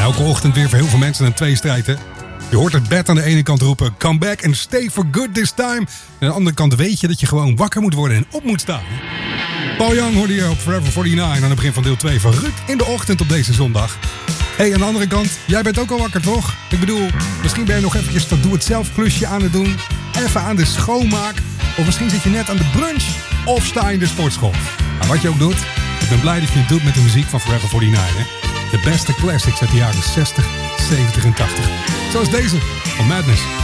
Elke ochtend weer voor heel veel mensen een tweestrijd, hè? Je hoort het bed aan de ene kant roepen, come back and stay for good this time. En aan de andere kant weet je dat je gewoon wakker moet worden en op moet staan. Paul Young hoorde je op Forever 49 aan het begin van deel 2 van Ruk in de ochtend op deze zondag. Hé, aan de andere kant, jij bent ook al wakker, toch? Ik bedoel, misschien ben je nog eventjes dat doe-het-zelf klusje aan het doen. Even aan de schoonmaak. Of misschien zit je net aan de brunch. Of sta je in de sportschool. Maar wat je ook doet, ik ben blij dat je het doet met de muziek van Forever 49. Hè? De beste classics uit de jaren 60, 70 en 80. Zoals deze van Madness.